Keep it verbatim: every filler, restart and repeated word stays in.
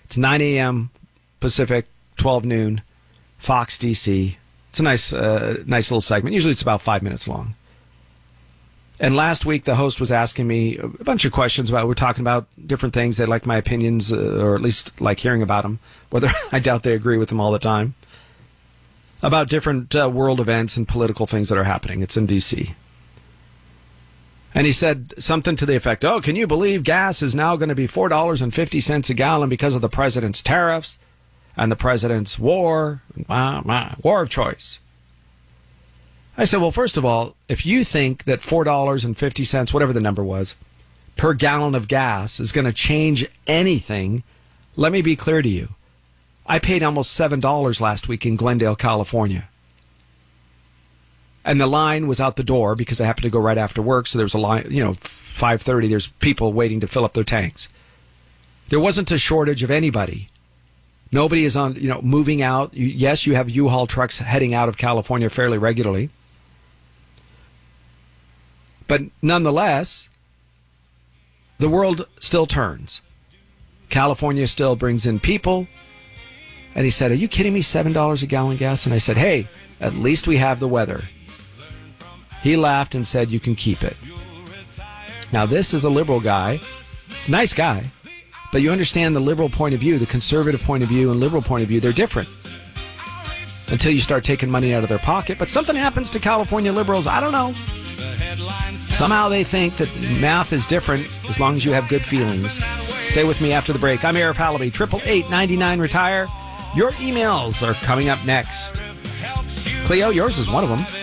It's nine a.m. Pacific, twelve noon, Fox D C. It's a nice, uh, nice little segment. Usually it's about five minutes long. And last week, the host was asking me a bunch of questions about, we're talking about different things. They like my opinions, uh, or at least like hearing about them, whether I doubt they agree with them all the time, about different uh, world events and political things that are happening. It's in D C. And he said something to the effect, oh, can you believe gas is now going to be four dollars and fifty cents a gallon because of the president's tariffs and the president's war, uh, uh, war of choice? I said, well, first of all, if you think that four dollars and fifty cents, whatever the number was, per gallon of gas is going to change anything, let me be clear to you. I paid almost seven dollars last week in Glendale, California. And the line was out the door because I happened to go right after work, so there was a line, you know, five thirty, there's people waiting to fill up their tanks. There wasn't a shortage of anybody. Nobody is on, you know, moving out. Yes, you have U-Haul trucks heading out of California fairly regularly. But nonetheless, the world still turns. California still brings in people. And he said, are you kidding me? seven dollars a gallon gas? And I said, hey, at least we have the weather. He laughed and said, you can keep it. Now, this is a liberal guy, nice guy, but you understand the liberal point of view, the conservative point of view and liberal point of view, they're different. Until you start taking money out of their pocket. But something happens to California liberals, I don't know. Somehow they think that math is different as long as you have good feelings. Stay with me after the break. I'm Arif Halaby, eight eight eight, nine nine, retire. Your emails are coming up next. Cleo, yours is one of them.